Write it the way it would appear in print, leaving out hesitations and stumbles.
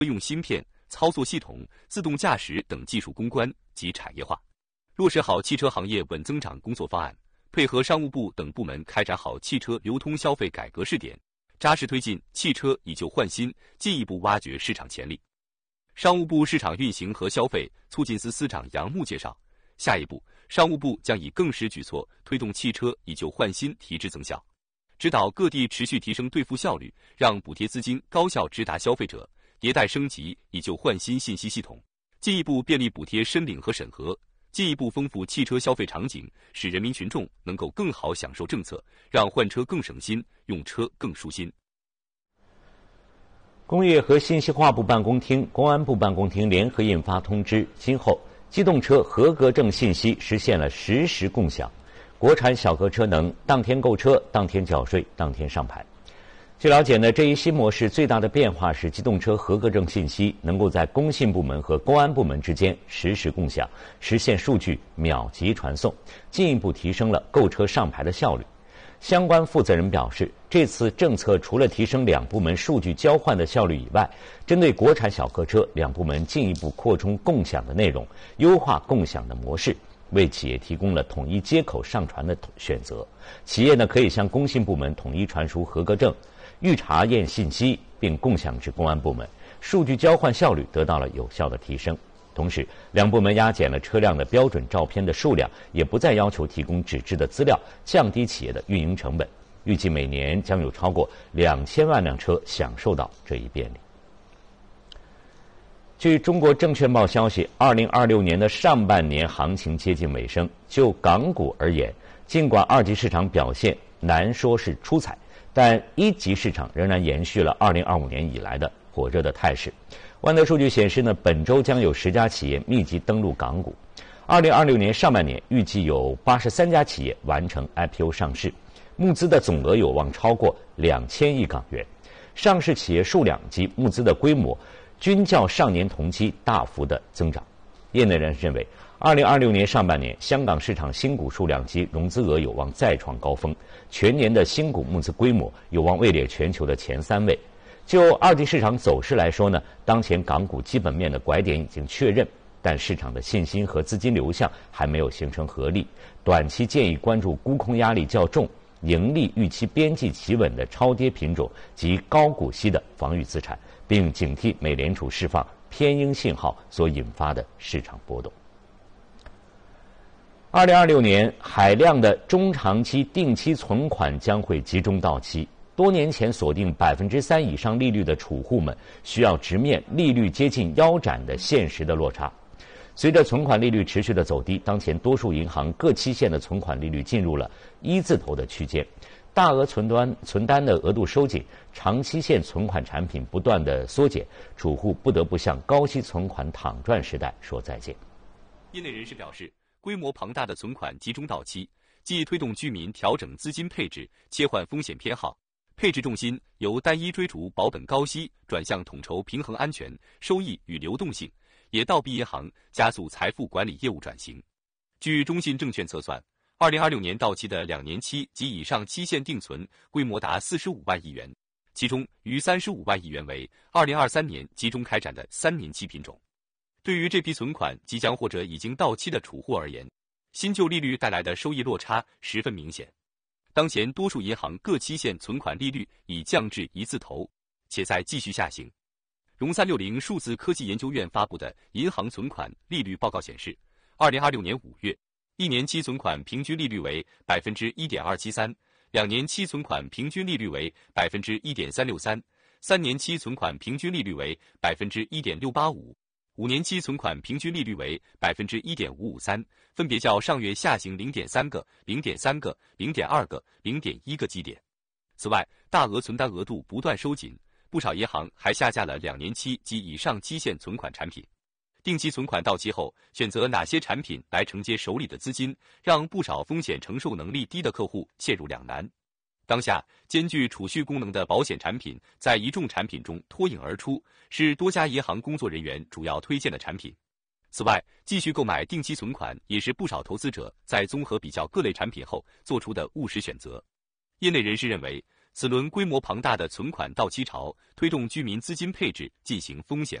用芯片、操作系统、自动驾驶等技术攻关及产业化，落实好汽车行业稳增长工作方案，配合商务部等部门开展好汽车流通消费改革试点，扎实推进汽车以旧换新，进一步挖掘市场潜力。商务部市场运行和消费促进司司长杨牧介绍，下一步，商务部将以更实举措推动汽车以旧换新提质增效，指导各地持续提升兑付效率，让补贴资金高效直达消费者，迭代升级以旧换新信息系统，进一步便利补贴申领和审核，进一步丰富汽车消费场景，使人民群众能够更好享受政策，让换车更省心，用车更舒心。 工业和信息化部办公厅、公安部办公厅联合印发通知，今后机动车合格证信息实现了实时共享，国产小客车能当天购车、当天缴税、当天上牌。据了解呢，这一新模式最大的变化是机动车合格证信息能够在工信部门和公安部门之间实时共享，实现数据秒级传送，进一步提升了购车上牌的效率。相关负责人表示，这次政策除了提升两部门数据交换的效率以外，针对国产小客车，两部门进一步扩充共享的内容，优化共享的模式，为企业提供了统一接口上传的选择。企业呢可以向工信部门统一传输合格证、预查验信息，并共享至公安部门，数据交换效率得到了有效的提升。同时，两部门压减了车辆的标准照片的数量，也不再要求提供纸质的资料，降低企业的运营成本。预计每年将有超过2000万辆车享受到这一便利。据中国证券报消息，2026年的上半年行情接近尾声。就港股而言，尽管二级市场表现难说是出彩，但一级市场仍然延续了2025年以来的火热的态势。万德数据显示呢，本周将有10家企业密集登陆港股。2026年上半年预计有83家企业完成 IPO 上市，募资的总额有望超过2000亿港元，上市企业数量及募资的规模均较上年同期大幅的增长。业内人士认为，2026年上半年香港市场新股数量及融资额有望再创高峰，全年的新股募资规模有望位列全球的前3位。就二级市场走势来说呢，当前港股基本面的拐点已经确认，但市场的信心和资金流向还没有形成合力，短期建议关注沽空压力较重、盈利预期边际企稳的超跌品种及高股息的防御资产，并警惕美联储释放偏鹰信号所引发的市场波动。2026年海量的中长期定期存款将会集中到期，多年前锁定3%以上利率的储户们需要直面利率接近腰斩的现实的落差。随着存款利率持续的走低，当前多数银行各期限的存款利率进入了1字头的区间，大额存单的额度收紧，长期限存款产品不断的缩减，储户不得不向高息存款躺赚时代说再见。 业内人士表示，规模庞大的存款集中到期，既推动居民调整资金配置，切换风险偏好，配置重心由单一追逐保本高息转向统筹平衡安全、收益与流动性，也倒逼银行加速财富管理业务转型。据中信证券测算，2026年到期的2年期及以上期限定存规模达45万亿元，其中逾35万亿元为2023年集中开展的3年期品种。对于这批存款即将或者已经到期的储户而言，新旧利率带来的收益落差十分明显。当前多数银行各期限存款利率已降至1字头，且在继续下行。融360数字科技研究院发布的银行存款利率报告显示，2026年5月，1年期存款平均利率为 1.273%， 2年期存款平均利率为 1.363%， 3年期存款平均利率为 1.685%， 5年期存款平均利率为 1.553%， 分别较上月下行 0.3个、0.3个、0.2个、0.1个基点。此外，大额存单额度不断收紧，不少银行还下架了2年期及以上期限存款产品。定期存款到期后，选择哪些产品来承接手里的资金，让不少风险承受能力低的客户陷入两难。当下，兼具储蓄功能的保险产品在一众产品中脱颖而出，是多家银行工作人员主要推荐的产品。此外，继续购买定期存款也是不少投资者在综合比较各类产品后做出的务实选择。业内人士认为， 此轮规模庞大的存款到期潮，推动居民资金配置进行风险